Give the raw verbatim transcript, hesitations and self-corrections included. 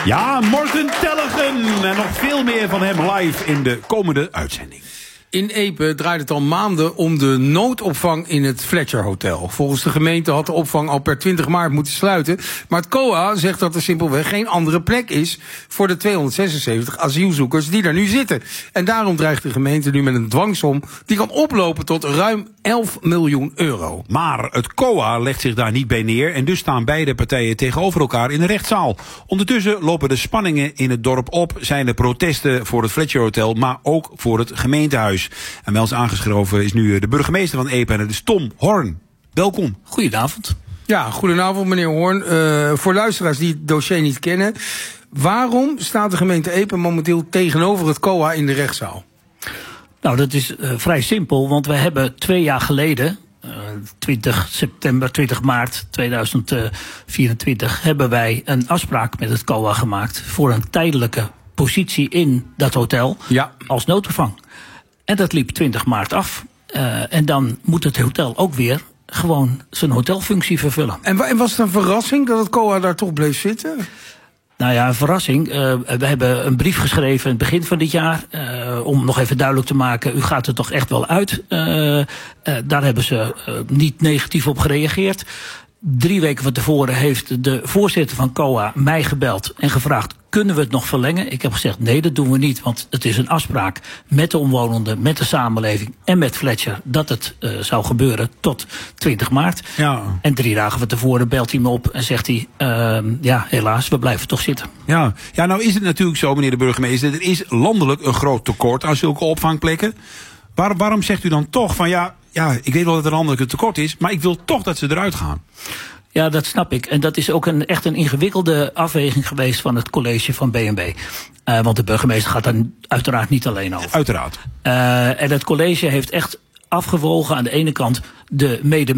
Ja, Morten Tellegen en nog veel meer van hem live in de komende uitzending. In Epe draait het al maanden om de noodopvang in het Fletcher Hotel. Volgens de gemeente had de opvang al per twintig maart moeten sluiten. Maar het C O A zegt dat er simpelweg geen andere plek is voor de tweehonderdzesenzeventig asielzoekers die daar nu zitten. En daarom dreigt de gemeente nu met een dwangsom die kan oplopen tot ruim elf miljoen euro. Maar het C O A legt zich daar niet bij neer en dus staan beide partijen tegenover elkaar in de rechtszaal. Ondertussen lopen de spanningen in het dorp op, zijn er protesten voor het Fletcher Hotel, maar ook voor het gemeentehuis. En wel eens aangeschoven is nu de burgemeester van Epe en dat is Tom Horn. Welkom. Goedenavond. Ja, goedenavond meneer Horn. Uh, voor luisteraars die het dossier niet kennen, waarom staat de gemeente Epe momenteel tegenover het C O A in de rechtszaal? Nou, dat is uh, vrij simpel, want we hebben twee jaar geleden, uh, twintig september, twintig maart tweeduizend vierentwintig, hebben wij een afspraak met het C O A gemaakt voor een tijdelijke positie in dat hotel, ja, als noodopvang. En dat liep twintig maart af. Uh, en dan moet het hotel ook weer gewoon zijn hotelfunctie vervullen. En, en was het een verrassing dat het C O A daar toch bleef zitten? Nou ja, een verrassing. Uh, we hebben een brief geschreven in het begin van dit jaar, Uh, om nog even duidelijk te maken, u gaat er toch echt wel uit. Uh, uh, daar hebben ze uh, niet negatief op gereageerd. Drie weken van tevoren heeft de voorzitter van C O A mij gebeld en gevraagd, kunnen we het nog verlengen? Ik heb gezegd, nee, dat doen we niet, want het is een afspraak met de omwonenden, met de samenleving en met Fletcher dat het uh, zou gebeuren tot twintig maart. Ja. En drie dagen van tevoren belt hij me op en zegt hij, uh, ja, helaas, we blijven toch zitten. Ja. ja, nou is het natuurlijk zo, meneer de burgemeester, er is landelijk een groot tekort aan zulke opvangplekken. Waar, waarom zegt u dan toch van ja, ja, ik weet wel dat er landelijk een tekort is, maar ik wil toch dat ze eruit gaan? Ja, dat snap ik. En dat is ook een, echt een ingewikkelde afweging geweest van het college van B en B. Uh, want de burgemeester gaat daar uiteraard niet alleen over. Uiteraard. Uh, en het college heeft echt afgewogen aan de ene kant de mede